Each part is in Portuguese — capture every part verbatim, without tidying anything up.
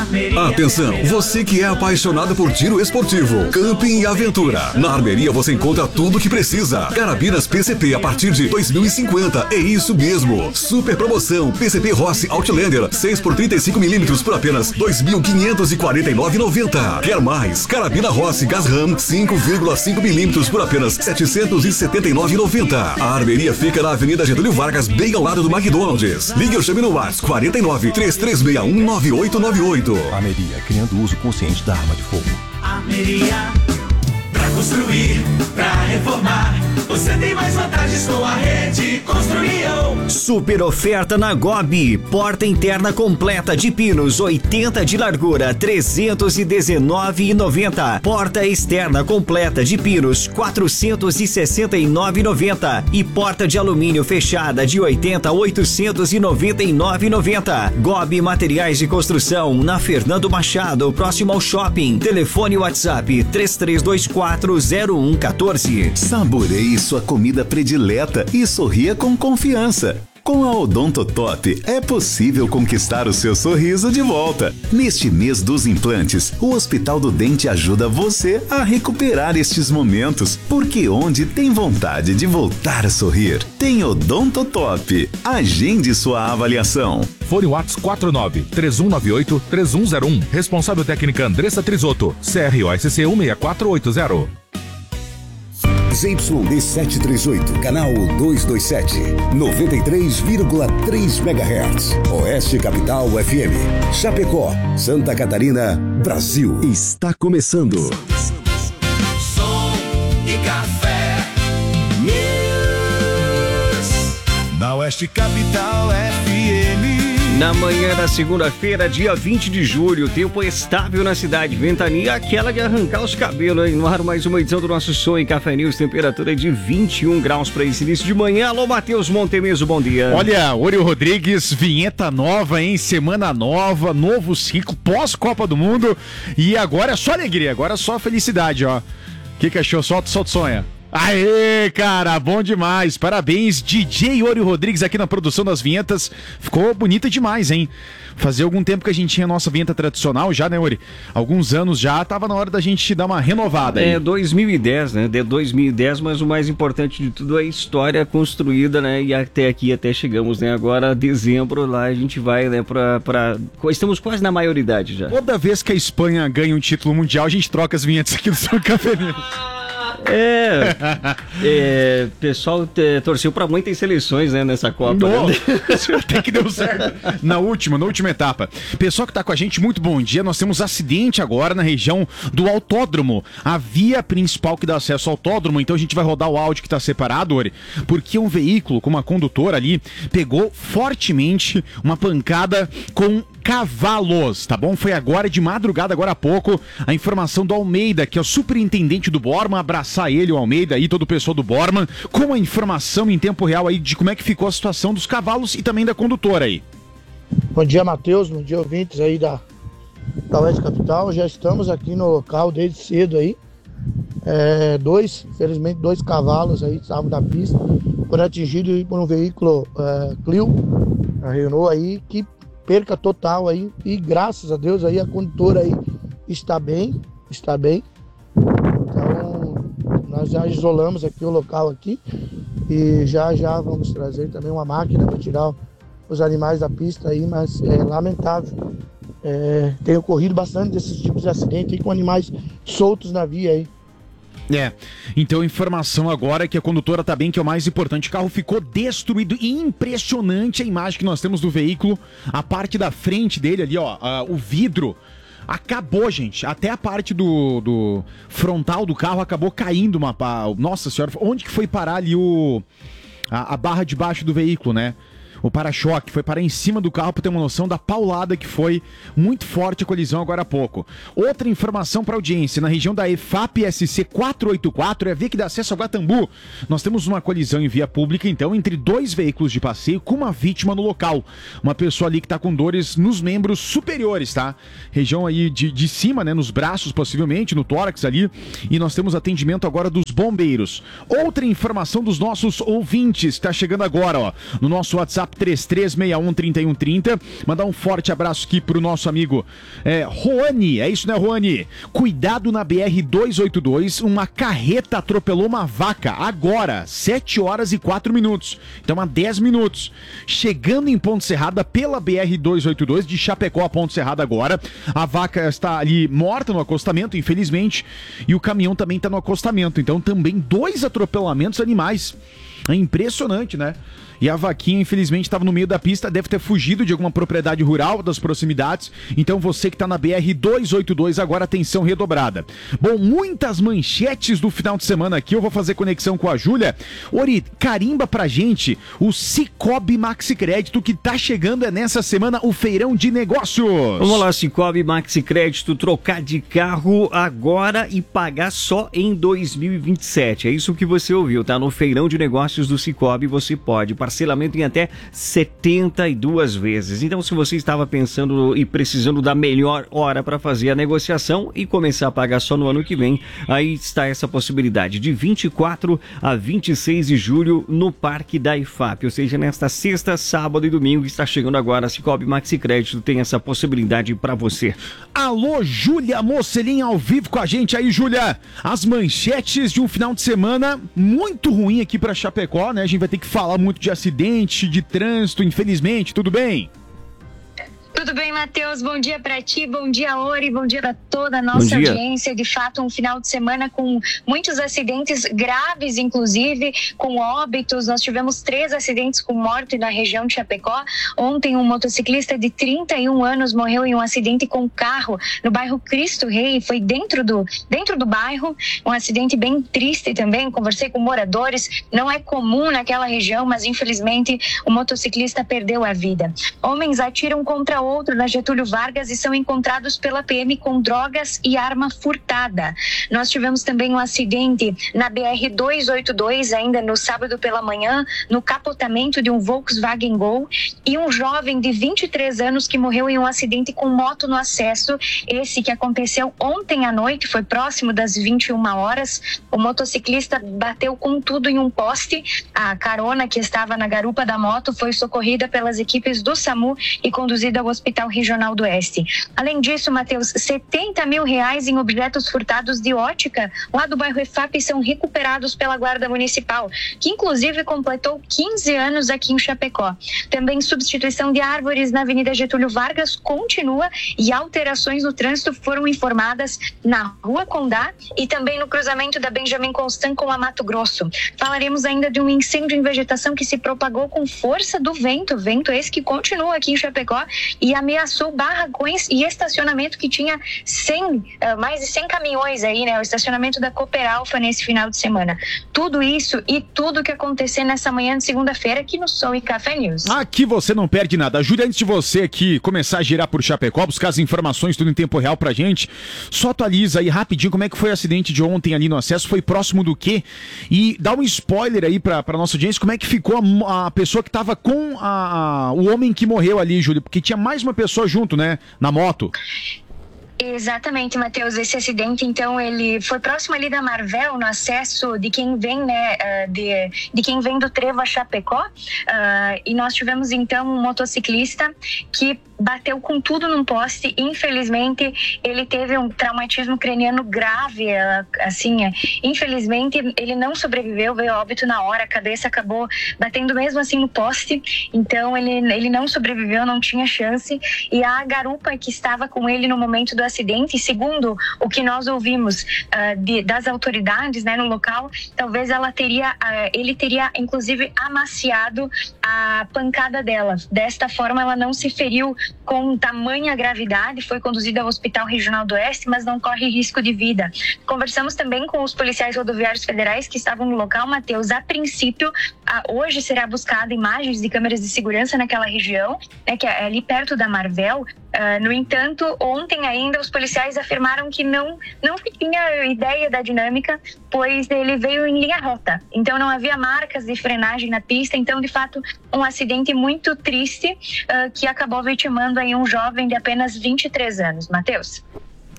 Atenção, você que é apaixonado por tiro esportivo, camping e aventura. Na Armeria você encontra tudo o que precisa. Carabinas P C P a partir de dois mil e cinquenta. É isso mesmo. Super promoção P C P Rossi Outlander seis por trinta e cinco milímetros por apenas dois mil quinhentos e quarenta e nove reais e noventa centavos. Quer mais? Carabina Rossi Gas Ram cinco vírgula cinco milímetros por apenas setecentos e setenta e nove reais e noventa centavos. A Armeria fica na Avenida Getúlio Vargas, bem ao lado do McDonald's. Ligue ou chame no WhatsApp quarenta e nove, três três seis um, nove oito nove oito. Armeria, criando o uso consciente da arma de fogo. Armeria, pra construir, pra reformar, você tem mais vantagens com a Rede Construião. Super oferta na Gobi. Porta interna completa de pinos, oitenta de largura, trezentos e dezenove reais e noventa centavos. Porta externa completa de pinos, quatrocentos e sessenta e nove reais e noventa centavos. E porta de alumínio fechada de oitenta a oitocentos e noventa e nove reais e noventa centavos. Gobi Materiais de Construção, na Fernando Machado, próximo ao shopping. Telefone WhatsApp três três dois quatro zero um um quatro. Saboreie sua comida predileta e sorria com confiança. Com a Odontotop é possível conquistar o seu sorriso de volta. Neste mês dos implantes, o Hospital do Dente ajuda você a recuperar estes momentos, porque onde tem vontade de voltar a sorrir, tem Odontotop. Agende sua avaliação. Fone Whats quatro nove, três um nove oito, três um zero um. Responsável técnica Andressa Trisotto. C R O S C um seis quatro oito zero. Z Y D setecentos e trinta e oito, canal duzentos e vinte e sete, noventa e três vírgula três megahertz. Oeste Capital F M. Chapecó, Santa Catarina, Brasil. Está começando. Som e café. News. Na Oeste Capital F M. Na manhã da segunda-feira, dia vinte de julho, tempo estável na cidade, ventania aquela de arrancar os cabelos, hein? No ar mais uma edição do nosso Som em Café News, temperatura de vinte e um graus para esse início de manhã. Alô, Matheus Montemeso, bom dia. Olha, Orio Rodrigues, vinheta nova, hein? Semana nova, novo ciclo, pós-Copa do Mundo, e agora é só alegria, agora é só felicidade, ó. O que que achou? Solta, solta, sonha. Aê, cara, bom demais, parabéns, D J Orio Rodrigues aqui na produção das vinhetas, ficou bonita demais, hein? Fazia algum tempo que a gente tinha a nossa vinheta tradicional já, né, Ori? Alguns anos já, tava na hora da gente dar uma renovada aí. É, dois mil e dez, né, de dois mil e dez, mas o mais importante de tudo é a história construída, né, e até aqui, até chegamos, né, agora dezembro, lá a gente vai, né, pra, pra... estamos quase na maioridade já. Toda vez que a Espanha ganha um título mundial, a gente troca as vinhetas aqui do Som Café News. É, é, pessoal te, torceu pra muitas seleções, né, nessa Copa. Não, né? até que deu certo. Na última, na última etapa. Pessoal que tá com a gente, muito bom dia. Nós temos acidente agora na região do autódromo. A via principal que dá acesso ao autódromo, então a gente vai rodar o áudio que tá separado, Ori, porque um veículo com uma condutora ali pegou fortemente uma pancada com cavalos, tá bom? Foi agora de madrugada, agora há pouco, a informação do Almeida, que é o superintendente do Borman, abraçar ele, o Almeida e todo o pessoal do Borman, com a informação em tempo real aí de como é que ficou a situação dos cavalos e também da condutora aí. Bom dia, Matheus, bom dia, ouvintes aí da, da Oeste Capital, já estamos aqui no local desde cedo aí, é, dois, infelizmente, dois cavalos aí estavam na pista, foram atingidos por um veículo é, Clio, a Renault aí, que perca total aí, e graças a Deus aí a condutora aí está bem, está bem. Então nós já isolamos aqui o local aqui e já já vamos trazer também uma máquina para tirar os animais da pista aí, mas é lamentável. É, tem ocorrido bastante desses tipos de acidente aí com animais soltos na via aí. É, então informação agora que a condutora tá bem, que é o mais importante. O carro ficou destruído, impressionante a imagem que nós temos do veículo. A parte da frente dele ali, ó, uh, o vidro acabou, gente. Até a parte do, do frontal do carro acabou caindo uma... Nossa senhora, onde que foi parar ali o a, a barra de baixo do veículo, né? O para-choque foi parar em cima do carro, para ter uma noção da paulada que foi. Muito forte a colisão agora há pouco. Outra informação para audiência, na região da E F A P S C quatrocentos e oitenta e quatro, é a via que dá acesso a Guatambu. Nós temos uma colisão em via pública, então, entre dois veículos de passeio com uma vítima no local. Uma pessoa ali que está com dores nos membros superiores, tá? Região aí de, de cima, né? Nos braços, possivelmente, no tórax ali. E nós temos atendimento agora dos bombeiros. Outra informação dos nossos ouvintes, está chegando agora, ó, no nosso WhatsApp WhatsApp três três seis um, três um três zero. Mandar um forte abraço aqui pro nosso amigo é, Roani, é isso, né, Roani? Cuidado na B R duzentos e oitenta e dois, uma carreta atropelou uma vaca agora, sete horas e quatro minutos. Então, há dez minutos. Chegando em Ponte Serrada pela B R duzentos e oitenta e dois, de Chapecó a Ponte Serrada agora. A vaca está ali morta no acostamento, infelizmente, e o caminhão também está no acostamento. Então, também dois atropelamentos animais. É impressionante, né? E a vaquinha, infelizmente, estava no meio da pista, deve ter fugido de alguma propriedade rural das proximidades. Então você que está na B R duzentos e oitenta e dois, agora atenção redobrada. Bom, muitas manchetes do final de semana aqui, eu vou fazer conexão com a Júlia. Ori, carimba pra gente o Cicobi Maxi Crédito, que tá chegando é nessa semana o feirão de negócios. Vamos lá, Cicobi Maxi Crédito, trocar de carro agora e pagar só em dois mil e vinte e sete. É isso que você ouviu, tá? No feirão de negócios do Cicobi você pode parcelamento em até setenta e duas vezes. Então, se você estava pensando e precisando da melhor hora para fazer a negociação e começar a pagar só no ano que vem, aí está essa possibilidade de vinte e quatro a vinte e seis de julho no Parque da I F A P, ou seja, nesta sexta, sábado e domingo. Está chegando agora a Cicobi Maxi Crédito, tem essa possibilidade para você. Alô, Júlia Mocelin ao vivo com a gente aí, Júlia. As manchetes de um final de semana muito ruim aqui para Chapecó, né? A gente vai ter que falar muito de acidente, de trânsito, infelizmente. Tudo bem? Tudo bem, Matheus? Bom dia para ti, bom dia, Ori, bom dia para toda a nossa audiência. De fato, um final de semana com muitos acidentes graves, inclusive com óbitos. Nós tivemos três acidentes com morte na região de Chapecó. Ontem, um motociclista de trinta e um anos morreu em um acidente com carro no bairro Cristo Rei. Foi dentro do, dentro do bairro, um acidente bem triste também. Conversei com moradores, não é comum naquela região, mas infelizmente o motociclista perdeu a vida. Homens atiram contra outro na Getúlio Vargas e são encontrados pela P M com drogas e arma furtada. Nós tivemos também um acidente na B R duzentos e oitenta e dois, ainda no sábado pela manhã, no capotamento de um Volkswagen Gol, e um jovem de vinte e três anos que morreu em um acidente com moto no acesso, esse que aconteceu ontem à noite, foi próximo das vinte e uma horas. O motociclista bateu com tudo em um poste. A carona que estava na garupa da moto foi socorrida pelas equipes do SAMU e conduzida ao Hospital Regional do Oeste. Além disso, Matheus, setenta mil reais em objetos furtados de ótica lá do bairro I F A P são recuperados pela Guarda Municipal, que inclusive completou quinze anos aqui em Chapecó. Também substituição de árvores na Avenida Getúlio Vargas continua e alterações no trânsito foram informadas na Rua Condá e também no cruzamento da Benjamin Constant com a Mato Grosso. Falaremos ainda de um incêndio em vegetação que se propagou com força do vento, vento esse que continua aqui em Chapecó e ameaçou barracões e estacionamento que tinha cem, uh, mais de cem caminhões aí, né? O estacionamento da Cooperalfa nesse final de semana. Tudo isso e tudo que acontecer nessa manhã de segunda-feira aqui no Som e Café News. Aqui você não perde nada. Júlia, antes de você aqui começar a girar por Chapecó, buscar as informações tudo em tempo real pra gente, só atualiza aí rapidinho como é que foi o acidente de ontem ali no acesso, foi próximo do quê? E dá um spoiler aí pra, pra nossa audiência, como é que ficou a, a pessoa que tava com a, a, o homem que morreu ali, Júlia, porque tinha mais uma pessoa junto, né, na moto. Exatamente, Matheus, esse acidente, então, ele foi próximo ali da Marvel, no acesso de quem vem, né, de, de quem vem do Trevo a Chapecó, uh, e nós tivemos, então, um motociclista que bateu com tudo num poste. Infelizmente, ele teve um traumatismo craniano grave, assim, infelizmente, ele não sobreviveu, veio a óbito na hora, a cabeça acabou batendo mesmo assim no poste, então ele, ele não sobreviveu, não tinha chance, e a garupa que estava com ele no momento do acidente, segundo o que nós ouvimos uh, de, das autoridades, né, no local, talvez ela teria, uh, ele teria inclusive amaciado a pancada dela. Desta forma, ela não se feriu com tamanha gravidade, foi conduzida ao Hospital Regional do Oeste, mas não corre risco de vida. Conversamos também com os policiais rodoviários federais que estavam no local, Matheus. A princípio, uh, hoje será buscada imagens de câmeras de segurança naquela região, né, que é ali perto da Marvel. Uh, no entanto, ontem ainda os policiais afirmaram que não, não tinha ideia da dinâmica, pois ele veio em linha reta. Então não havia marcas de frenagem na pista. Então, de fato, um acidente muito triste uh, que acabou vitimando aí um jovem de apenas vinte e três anos. Matheus?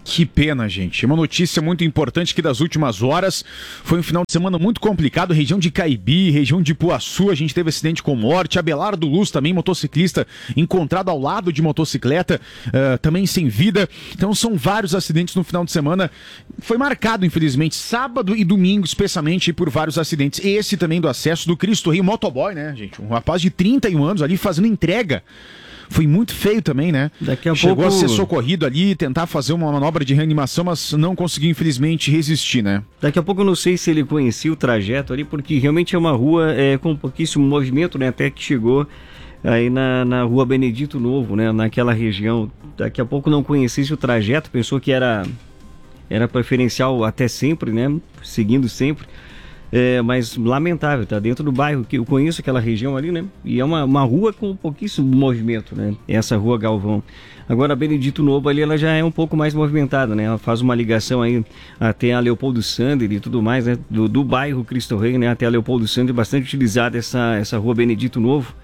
Que pena, gente. Uma notícia muito importante que das últimas horas foi um final de semana muito complicado. Região de Caibi, região de Ipuaçu, a gente teve acidente com morte. Abelardo Luz também, motociclista encontrado ao lado de motocicleta, uh, também sem vida. Então são vários acidentes no final de semana. Foi marcado, infelizmente, sábado e domingo, especialmente por vários acidentes. Esse também do acesso do Cristo Rei, motoboy, né, gente? Um rapaz de trinta e um anos ali fazendo entrega. Foi muito feio também, né? Daqui a Chegou pouco... a ser socorrido ali, tentar fazer uma manobra de reanimação, mas não conseguiu, infelizmente, resistir, né? Daqui a pouco eu não sei se ele conhecia o trajeto ali, porque realmente é uma rua é, com pouquíssimo movimento, né? Até que chegou aí na, na rua Benedito Novo, né? Naquela região. Daqui a pouco não conhecesse o trajeto, pensou que era, era preferencial até sempre, né? Seguindo sempre. É, mas lamentável, tá dentro do bairro, que eu conheço aquela região ali, né? E é uma, uma rua com pouquíssimo movimento, né? Essa rua Galvão. Agora a Benedito Novo ali, ela já é um pouco mais movimentada, né? Ela faz uma ligação aí até a Leopoldo Sander e tudo mais, né? Do, do bairro Cristo Rei, né? Até a Leopoldo Sander, bastante utilizada essa, essa rua Benedito Novo.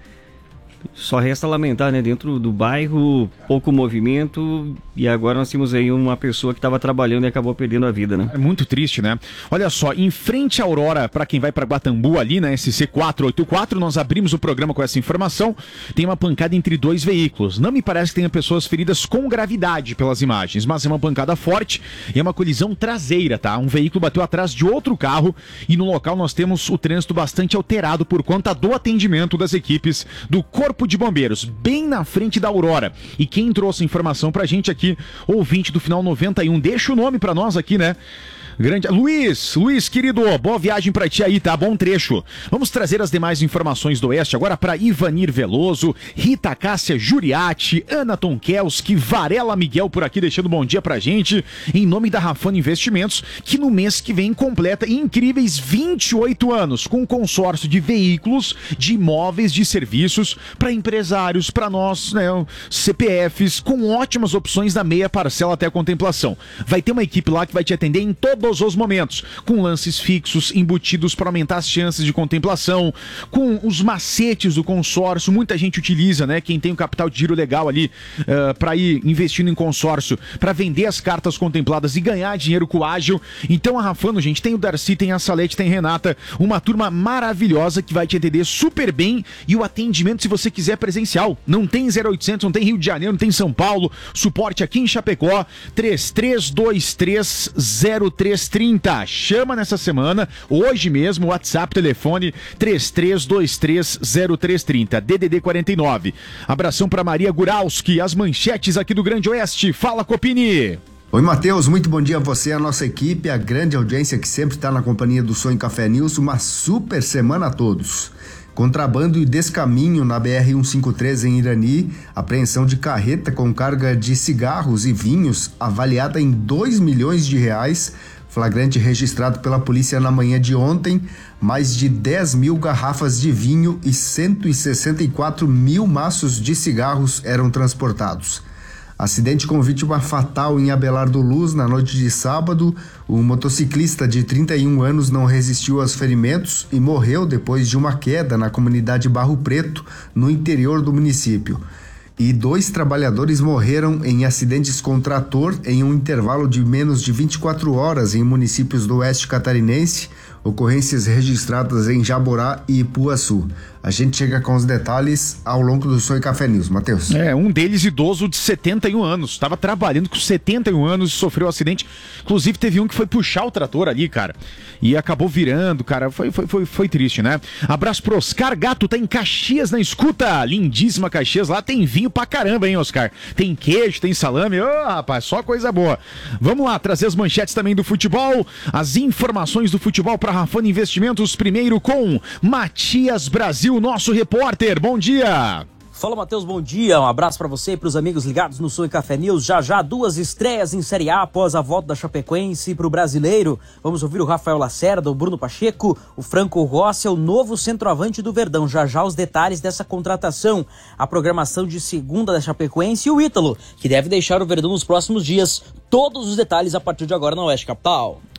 Só resta lamentar, né? Dentro do bairro, pouco movimento, e agora nós temos aí uma pessoa que estava trabalhando e acabou perdendo a vida, né? É muito triste, né? Olha só, em frente à Aurora, para quem vai para Guatambu ali, na S C quatrocentos e oitenta e quatro, nós abrimos o programa com essa informação. Tem uma pancada entre dois veículos. Não me parece que tenha pessoas feridas com gravidade pelas imagens, mas é uma pancada forte e é uma colisão traseira, tá? Um veículo bateu atrás de outro carro e no local nós temos o trânsito bastante alterado por conta do atendimento das equipes do Corpo de Bombeiros, bem na frente da Aurora. E quem trouxe informação pra gente aqui, ouvinte do final noventa e um, deixa o nome pra nós aqui, né? Grande Luiz, Luiz, querido, boa viagem pra ti aí, tá? Bom trecho. Vamos trazer as demais informações do Oeste agora para Ivanir Veloso, Rita Cássia Juriati, Ana Tonkelski, Varela Miguel por aqui deixando bom dia pra gente, em nome da Rafano Investimentos, que no mês que vem completa incríveis vinte e oito anos com consórcio de veículos, de imóveis, de serviços para empresários, para nós, né, C P Fs, com ótimas opções da meia parcela até a contemplação. Vai ter uma equipe lá que vai te atender em todos os momentos, com lances fixos embutidos para aumentar as chances de contemplação, com os macetes do consórcio. Muita gente utiliza, né? Quem tem um capital de giro legal ali uh, para ir investindo em consórcio, para vender as cartas contempladas e ganhar dinheiro com o ágil. Então a Rafano, gente, tem o Darcy, tem a Salete, tem a Renata, uma turma maravilhosa que vai te atender super bem, e o atendimento, se você quiser, presencial. Não tem zero oitocentos, não tem Rio de Janeiro, não tem São Paulo. Suporte aqui em Chapecó, três três dois três zero três trinta. Chama nessa semana, hoje mesmo, WhatsApp, telefone três três dois três zero três trinta, D D D quarenta e nove. Abração para Maria Guralski, as manchetes aqui do Grande Oeste. Fala, Copini! Oi, Matheus, muito bom dia a você, a nossa equipe, a grande audiência que sempre está na companhia do Sonho Café News. Uma super semana a todos. Contrabando e descaminho na B R cento e cinquenta e três em Irani, apreensão de carreta com carga de cigarros e vinhos avaliada em dois milhões de reais, flagrante registrado pela polícia na manhã de ontem. Mais de dez mil garrafas de vinho e cento e sessenta e quatro mil maços de cigarros eram transportados. Acidente com vítima fatal em Abelardo Luz na noite de sábado. O motociclista de trinta e um anos não resistiu aos ferimentos e morreu depois de uma queda na comunidade Barro Preto, no interior do município. E dois trabalhadores morreram em acidentes com trator em um intervalo de menos de vinte e quatro horas em municípios do oeste catarinense, ocorrências registradas em Jaborá e Ipuaçu. A gente chega com os detalhes ao longo do Sonho Café News, Matheus. É, um deles idoso de setenta e um anos, estava trabalhando com setenta e um anos e sofreu um acidente. Inclusive teve um que foi puxar o trator ali, cara, e acabou virando, cara, foi, foi, foi, foi triste, né? Abraço pro Oscar Gato, tá em Caxias na escuta, lindíssima Caxias, lá tem vinho pra caramba, hein, Oscar? Tem queijo, tem salame, ô oh, rapaz, só coisa boa. Vamos lá, trazer as manchetes também do futebol, as informações do futebol para Rafano Investimentos, primeiro com Matias Brasil, nosso repórter. Bom dia! Fala, Matheus, bom dia, um abraço pra você e pros amigos ligados no Sonho Café News. Já já duas estreias em Série A após a volta da Chapecoense pro Brasileiro. Vamos ouvir o Rafael Lacerda, o Bruno Pacheco, o Franco Rossi, o novo centroavante do Verdão. Já já os detalhes dessa contratação, a programação de segunda da Chapecoense e o Ítalo, que deve deixar o Verdão nos próximos dias. Todos os detalhes a partir de agora na Oeste Capital.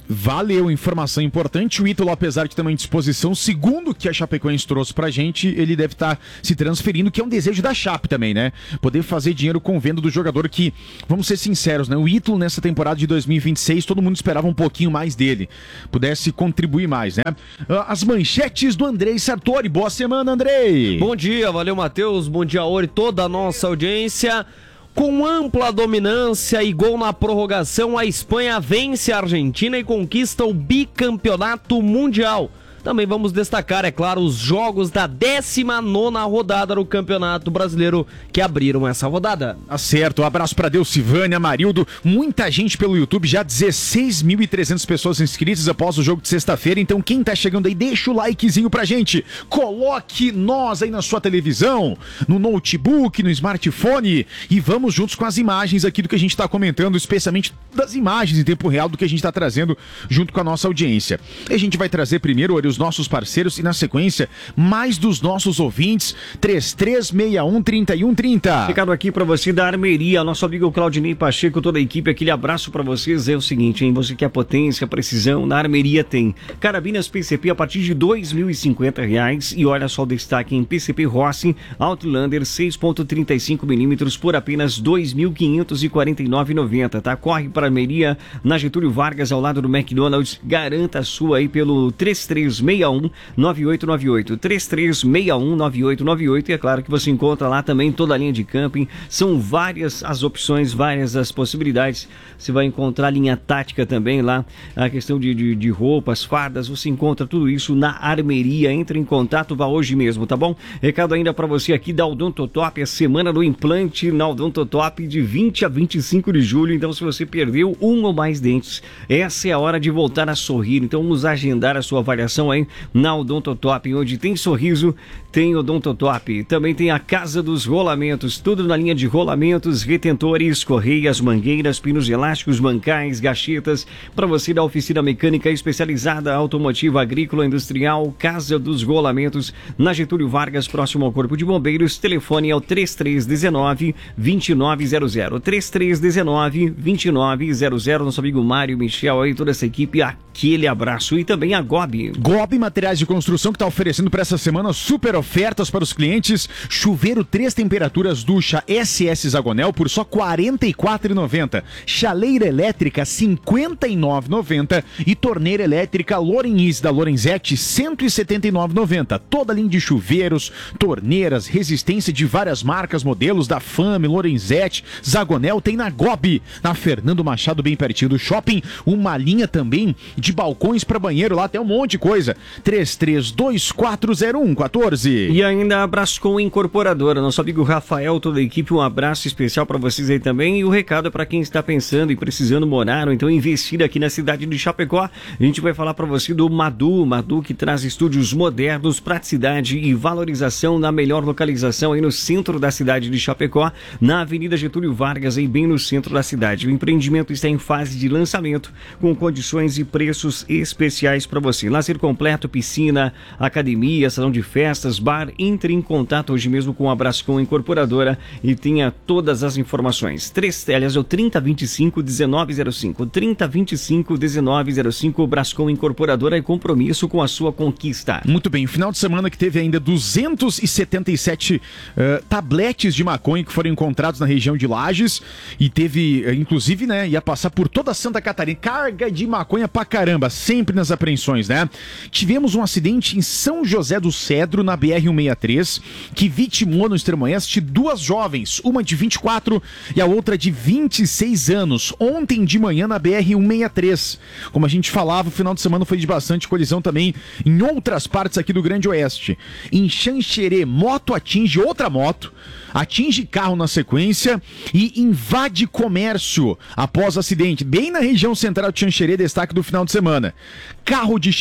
Valeu, informação importante. O Ítalo, apesar de ter uma indisposição, segundo que a Chapecoense trouxe pra gente, ele deve estar se transferindo, que é um desejo da Chape também, né? Poder fazer dinheiro com venda do jogador que, vamos ser sinceros, né? O Ítalo nessa temporada de dois mil e vinte e seis, todo mundo esperava um pouquinho mais dele, pudesse contribuir mais, né? As manchetes do Andrei Sartori. Boa semana, Andrei! Bom dia, valeu, Matheus. Bom dia, Ori, toda a nossa audiência. Com ampla dominância e gol na prorrogação, a Espanha vence a Argentina e conquista o bicampeonato mundial. Também vamos destacar, é claro, os jogos da décima nona rodada do Campeonato Brasileiro que abriram essa rodada. Tá certo, um abraço pra Deus, Silvânia, Marildo, muita gente pelo YouTube, já dezesseis mil e trezentas pessoas inscritas após o jogo de sexta-feira, então quem tá chegando aí, deixa o likezinho pra gente, coloque nós aí na sua televisão, no notebook, no smartphone e vamos juntos com as imagens aqui do que a gente tá comentando, especialmente das imagens em tempo real do que a gente tá trazendo junto com a nossa audiência. E a gente vai trazer primeiro os nossos parceiros e na sequência mais dos nossos ouvintes. Três três seis um, três um três zero. Recado aqui pra você da Armeria, nosso amigo Claudinei Pacheco, toda a equipe, aquele abraço pra vocês. É o seguinte, hein, você quer potência, precisão, na Armeria tem carabinas P C P a partir de dois mil e cinquenta reais e olha só o destaque em P C P Rossi Outlander seis ponto trinta e cinco milímetros por apenas dois mil quinhentos e quarenta e nove reais e noventa centavos, tá? Corre para Armeria na Getúlio Vargas ao lado do McDonald's, garanta a sua aí pelo três três seis um, nove oito nove oito, três três seis um, nove oito nove oito, e é claro que você encontra lá também toda a linha de camping, são várias as opções, várias as possibilidades, você vai encontrar a linha tática também lá, a questão de, de, de roupas, fardas, você encontra tudo isso na Armeria, entre em contato, vá hoje mesmo, tá bom? Recado ainda para você aqui da Odontotop, a semana do implante na Odontotop de vinte a vinte e cinco de julho, então se você perdeu um ou mais dentes, essa é a hora de voltar a sorrir, então vamos agendar a sua avaliação aí na Odontotop, onde tem sorriso, tem Odontotop. Também tem a Casa dos Rolamentos, tudo na linha de rolamentos, retentores, correias, mangueiras, pinos elásticos, bancais, gachetas, para você da oficina mecânica especializada, automotiva, agrícola, industrial, Casa dos Rolamentos, na Getúlio Vargas, próximo ao Corpo de Bombeiros. Telefone é o três três um nove, dois nove zero zero, três três um nove, dois nove zero zero. Nosso amigo Mário, Michel aí, toda essa equipe, aquele abraço. E também a Gobi. Gobi Materiais de Construção, que está oferecendo para essa semana super ofertas para os clientes. Chuveiro três temperaturas Ducha S S Zagonel por só quarenta e quatro reais e noventa centavos. Chaleira elétrica cinquenta e nove reais e noventa centavos. E torneira elétrica Lorenz da Lorenzetti cento e setenta e nove reais e noventa centavos. Toda linha de chuveiros, torneiras, resistência de várias marcas, modelos da Fame, Lorenzetti, Zagonel tem na Gobi, na Fernando Machado, bem pertinho do shopping. Uma linha também de balcões para banheiro, lá tem um monte de coisa. três três dois quatro zero um um quatro. E ainda abraço com a Incorporadora, nosso amigo Rafael, toda a equipe, um abraço especial para vocês aí também. E o recado é para quem está pensando e precisando morar ou então investir aqui na cidade de Chapecó. A gente vai falar para você do Madu, Madu que traz estúdios modernos, praticidade e valorização na melhor localização aí no centro da cidade de Chapecó, na Avenida Getúlio Vargas, aí bem no centro da cidade. O empreendimento está em fase de lançamento com condições e preços especiais para você. Lazer completo, piscina, academia, salão de festas, bar. Entre em contato hoje mesmo com a Brascom Incorporadora e tenha todas as informações. três, aliás, é o trinta vinte e cinco, dezenove zero cinco. trinta vinte e cinco, dezenove zero cinco. Brascom Incorporadora e compromisso com a sua conquista. Muito bem, final de semana que teve ainda duzentos e setenta e sete uh, tabletes de maconha que foram encontrados na região de Lages e teve, uh, inclusive, né, ia passar por toda Santa Catarina. Carga de maconha pra caramba, sempre nas apreensões, né? Tivemos um acidente em São José do Cedro, na B R cento e sessenta e três, que vitimou no extremo oeste duas jovens, uma de vinte e quatro e a outra de vinte e seis anos, ontem de manhã na B R cento e sessenta e três. Como a gente falava, o final de semana foi de bastante colisão também em outras partes aqui do Grande Oeste. Em Xanxerê, moto atinge outra moto, atinge carro na sequência e invade comércio após acidente, bem na região central de Xanxerê, destaque do final de semana. Carro de Chapecó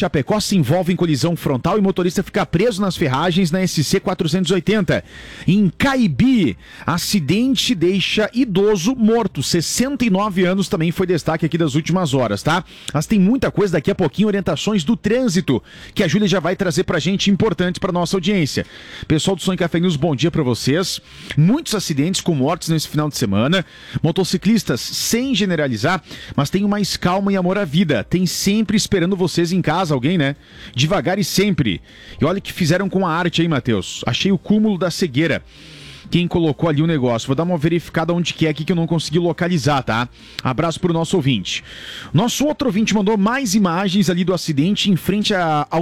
se envolvem em colisão frontal e motorista fica preso nas ferragens na S C quatrocentos e oitenta. Em Caibi, acidente deixa idoso morto. sessenta e nove anos também foi destaque aqui das últimas horas, tá? Mas tem muita coisa daqui a pouquinho, orientações do trânsito, que a Júlia já vai trazer pra gente, importantes pra nossa audiência. Pessoal do Som e Café News, bom dia pra vocês. Muitos acidentes com mortes nesse final de semana. Motociclistas, sem generalizar, mas tenham mais calma e amor à vida. Tem sempre esperando vocês em casa, alguém, né? Devagar e sempre. E olha o que fizeram com a arte aí, Matheus. Achei o cúmulo da cegueira. Quem colocou ali o negócio. Vou dar uma verificada onde que é aqui que eu não consegui localizar, tá? Abraço pro nosso ouvinte. Nosso outro ouvinte mandou mais imagens ali do acidente em frente a, ao